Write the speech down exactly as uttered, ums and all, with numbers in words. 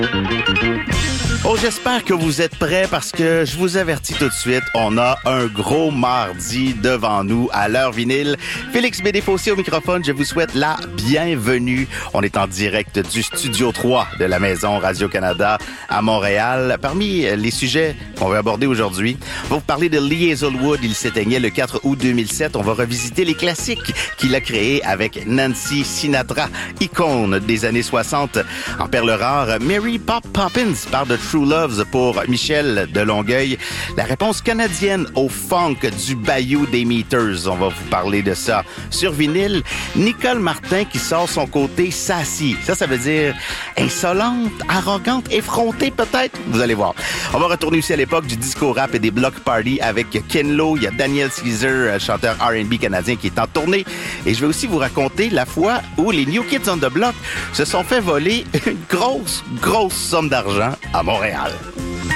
Oh, j'espère que vous êtes prêts parce que je vous avertis tout de suite, on a un gros mardi devant nous à l'heure vinyle. Félix Bédéfossé au microphone, je vous souhaite la bienvenue. On est en direct du Studio trois de la Maison Radio-Canada à Montréal. Parmi les sujets qu'on va aborder aujourd'hui, on va vous parler de Lee Hazlewood. Il s'éteignait le quatre août deux mille sept. On va revisiter les classiques qu'il a créés avec Nancy Sinatra, icône des années soixante. En perle rare, Mary Pop Poppins parle de True Loves pour Michel de Longueuil. La réponse canadienne au funk du Bayou des Meters. On va vous parler de ça. Sur vinyle, Nicole Martin qui sort son côté sassy. Ça, ça veut dire insolente, arrogante, effrontée peut-être. Vous allez voir. On va retourner aussi à l'époque du disco rap et des block party avec Ken Lo. Il y a Daniel Caesar, chanteur R and B canadien qui est en tournée. Et je vais aussi vous raconter la fois où les New Kids on the Block se sont fait voler une grosse, grosse somme d'argent à Montréal.